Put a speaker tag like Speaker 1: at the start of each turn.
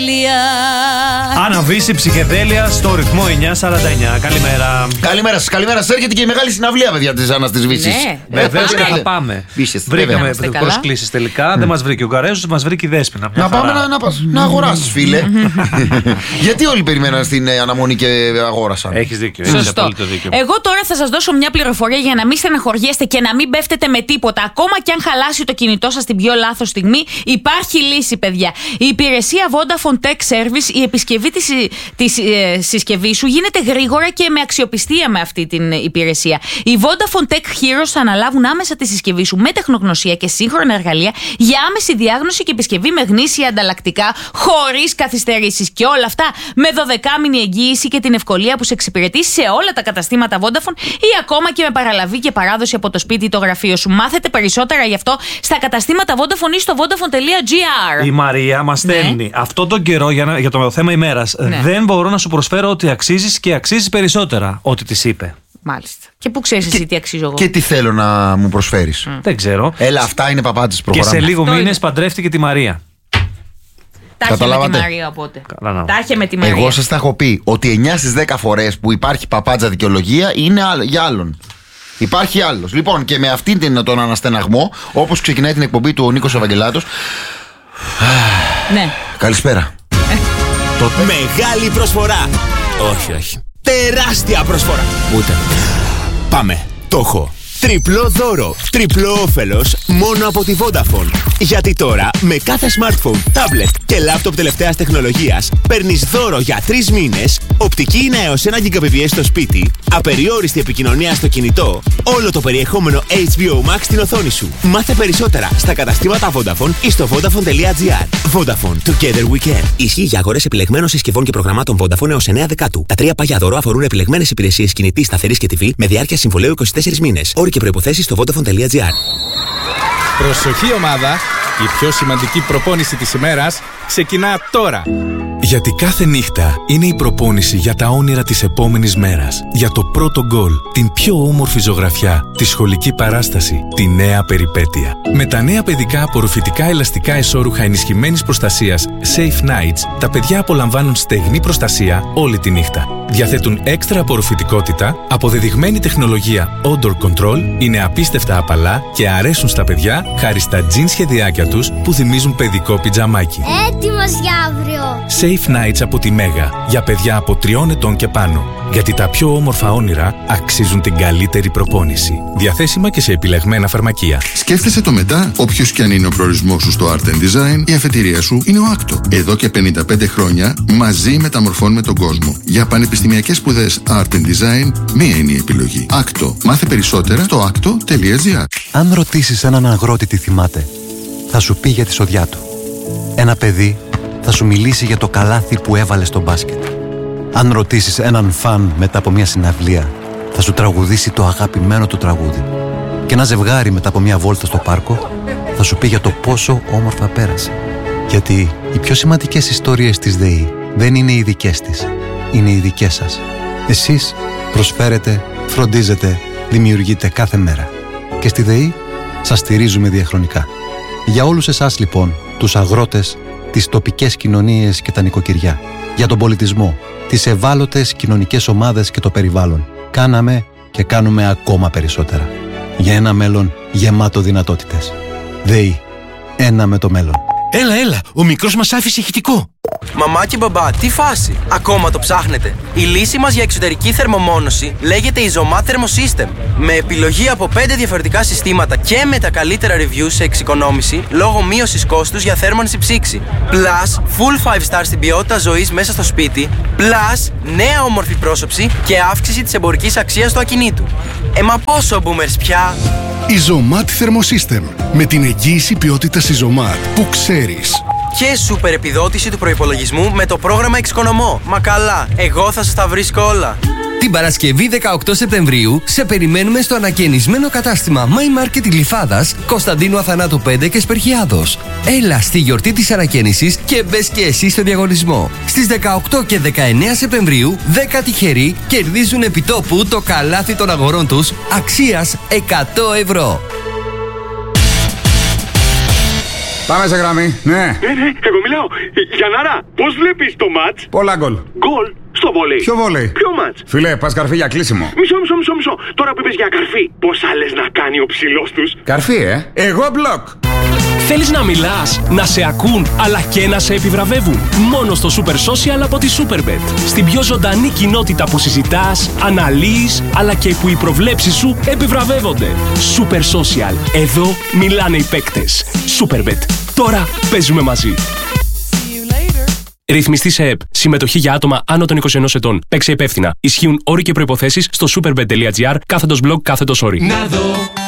Speaker 1: Αναβήσει ψυχεδέλεια στο ρυθμό 949. Καλημέρα.
Speaker 2: Καλημέρα σας, καλημέρα σας. Έρχεται και η μεγάλη συναυλία, παιδιά, της Άννας της Βύσσης.
Speaker 1: Ναι, βεβαίως και θα πάμε. Βρήκαμε προσκλήσεις τελικά. Δεν μας βρήκε ο Γκαρέζος, μας βρήκε η Δέσποινα.
Speaker 2: Να πάμε να αγοράσεις, φίλε. Γιατί όλοι περιμέναν στην αναμονή και αγόρασαν.
Speaker 1: Έχεις δίκιο. Έχεις απόλυτο δίκιο.
Speaker 3: Εγώ τώρα θα σας δώσω μια πληροφορία για να μην στεναχωριέστε και να μην πέφτετε με τίποτα. Ακόμα και αν χαλάσει το κινητό σας την πιο λάθος στιγμή, υπάρχει λύση, παιδιά. Η υπηρεσία Vodafone Tech Service, η επισκευή της συσκευής σου γίνεται γρήγορα και με αξιοπιστία με αυτή την υπηρεσία. Οι Vodafone Tech Heroes θα αναλάβουν άμεσα τη συσκευή σου με τεχνογνωσία και σύγχρονα εργαλεία για άμεση διάγνωση και επισκευή με γνήσια ανταλλακτικά, χωρίς καθυστερήσεις. Και όλα αυτά με 12μηνη εγγύηση και την ευκολία που σε εξυπηρετεί σε όλα τα καταστήματα Vodafone ή ακόμα και με παραλαβή και παράδοση από το σπίτι ή το γραφείο σου. Μάθετε περισσότερα γι' αυτό στα καταστήματα Vodafone ή στο vodafone.gr.
Speaker 1: Η Μαρία μας στέλνει αυτόν τον καιρό για το θέμα ημέρας. Ναι. Δεν μπορώ να σου προσφέρω ότι αξίζεις και αξίζεις περισσότερα. Ό,τι της είπε.
Speaker 3: Μάλιστα. Και πού ξέρεις εσύ τι αξίζω εγώ.
Speaker 2: Και τι θέλω να μου προσφέρεις.
Speaker 1: Δεν ξέρω.
Speaker 2: Έλα, αυτά είναι παπάντες, προχωράμε.
Speaker 1: Και σε λίγο μήνες παντρεύτηκε τη Μαρία.
Speaker 3: Τα είχε με τη Μαρία οπότε. Τα είχε με τη Μαρία.
Speaker 2: Εγώ σας τα έχω πει ότι 9 στις 10 φορές που υπάρχει παπάντζα δικαιολογία είναι για άλλον. Υπάρχει άλλος. Λοιπόν, και με αυτήν τον αναστεναγμό, όπως ξεκινάει την εκπομπή του ο Νίκος Ευαγγελάτος.
Speaker 3: Ναι.
Speaker 2: Καλησπέρα.
Speaker 4: Μεγάλη προσφορά. Όχι. Τεράστια προσφορά. Ούτε. Πάμε. Το έχω. Τριπλό δώρο, τριπλό όφελος μόνο από τη Vodafone. Γιατί τώρα με κάθε smartphone, tablet και laptop τελευταίας τεχνολογίας παίρνεις δώρο για 3 μήνες, οπτική είναι έως 1 Gbps στο σπίτι, απεριόριστη επικοινωνία στο κινητό, όλο το περιεχόμενο HBO Max στην οθόνη σου. Μάθε περισσότερα στα καταστήματα Vodafone ή στο vodafone.gr. Vodafone, together we can. Ισχύει για αγορές επιλεγμένων συσκευών και προγραμμάτων Vodafone έως 9 Δεκάτου. Τα 3 πάγια δώρο αφορούν επιλεγμένες υπηρεσίες κινητής, σταθερής και TV με διάρκεια συμβολαίου 24 μήνες. Και προϋποθέσεις στο vodafone.gr.
Speaker 5: Προσοχή ομάδα, η πιο σημαντική προπόνηση της ημέρας ξεκινά τώρα.
Speaker 6: Γιατί κάθε νύχτα είναι η προπόνηση για τα όνειρα της επόμενης μέρας. Για το πρώτο γκολ, την πιο όμορφη ζωγραφιά, τη σχολική παράσταση, τη νέα περιπέτεια. Με τα νέα παιδικά απορροφητικά ελαστικά εσώρουχα ενισχυμένης προστασίας Safe Nights, τα παιδιά απολαμβάνουν στεγνή προστασία όλη τη νύχτα. Διαθέτουν έξτρα απορροφητικότητα, αποδεδειγμένη τεχνολογία Odor Control, είναι απίστευτα απαλά και αρέσουν στα παιδιά χάρη στα τζιν σχεδιάκια τους που θυμίζουν παιδικό πιτζαμάκι.
Speaker 7: Έτοιμος για αύριο!
Speaker 6: Safe Nights από τη Μέγα, για παιδιά από 3 ετών και πάνω. Γιατί τα πιο όμορφα όνειρα αξίζουν την καλύτερη προπόνηση. Διαθέσιμα και σε επιλεγμένα φαρμακεία.
Speaker 8: Σκέφτεσαι το μετά, όποιος και αν είναι ο προορισμός σου στο Art and Design, η αφετηρία σου είναι ο Acto. Εδώ και 55 χρόνια μαζί μεταμορφώνουμε τον κόσμο. Για πανεπιστημιακές σπουδές Art and Design, μία είναι η επιλογή. Acto. Μάθε περισσότερα στο acto.gr.
Speaker 9: Αν ρωτήσεις έναν αγρότη τι θυμάται, θα σου πει για τη σοδιά του. Ένα παιδί θα σου μιλήσει για το καλάθι που έβαλε στο μπάσκετ. Αν ρωτήσεις έναν φαν μετά από μια συναυλία, θα σου τραγουδήσει το αγαπημένο του τραγούδι. Και ένα ζευγάρι μετά από μια βόλτα στο πάρκο θα σου πει για το πόσο όμορφα πέρασε. Γιατί οι πιο σημαντικές ιστορίες της ΔΕΗ δεν είναι οι δικές της, είναι οι δικές σας. Εσείς προσφέρετε, φροντίζετε, δημιουργείτε κάθε μέρα. Και στη ΔΕΗ σας στηρίζουμε διαχρονικά. Για όλους εσάς λοιπόν, τους αγρότες, τις τοπικές κοινωνίες και τα νοικοκυριά, για τον πολιτισμό, τις ευάλωτες κοινωνικές ομάδες και το περιβάλλον, κάναμε και κάνουμε ακόμα περισσότερα. Για ένα μέλλον γεμάτο δυνατότητες. ΔΕΗ. Ένα με το μέλλον.
Speaker 4: Έλα, ο μικρός μας άφησε ηχητικό.
Speaker 10: Μαμά και μπαμπά, τι φάση, ακόμα το ψάχνετε? Η λύση μας για εξωτερική θερμομόνωση λέγεται Isomat Thermosystem. Με επιλογή από 5 διαφορετικά συστήματα και με τα καλύτερα reviews σε εξοικονόμηση λόγω μείωσης κόστους για θέρμανση ψήξη. Plus, full 5 stars στην ποιότητα ζωής μέσα στο σπίτι. Plus, νέα όμορφη πρόσωψη και αύξηση της εμπορικής αξίας του ακινήτου. Μα πόσο boomers πια?
Speaker 8: Isomat Thermosystem. Με την εγγύηση ποιότητας Isomat που ξέρεις.
Speaker 10: Και σούπερ επιδότηση του προϋπολογισμού με το πρόγραμμα Εξοικονομώ. Μα καλά, εγώ θα σας τα βρίσκω όλα.
Speaker 11: Την Παρασκευή 18 Σεπτεμβρίου σε περιμένουμε στο ανακαινισμένο κατάστημα My Market Γλυφάδας, Κωνσταντίνου Αθανάτου 5 και Σπερχιάδος. Έλα στη γιορτή της ανακαίνησης και μπες και εσύ στο διαγωνισμό. Στις 18 και 19 Σεπτεμβρίου 10 τυχεροί κερδίζουν επιτόπου το καλάθι των αγορών τους αξίας 100 ευρώ.
Speaker 12: Πάμε σε γραμμή, ναι.
Speaker 13: Ναι, εγώ μιλάω. Γιαννάρα, πώς βλέπεις το μάτς?
Speaker 12: Πολλά γκολ.
Speaker 13: Γκολ στο βόλεϊ.
Speaker 12: Ποιο βόλεϊ?
Speaker 13: Ποιο μάτς?
Speaker 12: Φίλε, πας καρφί για κλείσιμο.
Speaker 13: Μισό. Τώρα που είπες για καρφί, πώς άλλες να κάνει ο ψηλός τους?
Speaker 12: Καρφί, Εγώ μπλοκ.
Speaker 14: Θέλεις να μιλάς, να σε ακούν, αλλά και να σε επιβραβεύουν? Μόνο στο Super Social από τη Superbet. Στην πιο ζωντανή κοινότητα που συζητάς, αναλύεις, αλλά και που οι προβλέψεις σου επιβραβεύονται. Super Social. Εδώ μιλάνε οι παίκτες. Superbet. Τώρα παίζουμε μαζί. Ρυθμιστή σε ΕΠ. Συμμετοχή για άτομα άνω των 21 ετών. Παίξε υπεύθυνα. Ισχύουν όροι και προϋποθέσεις στο superbet.gr /blog/όροι. Να δω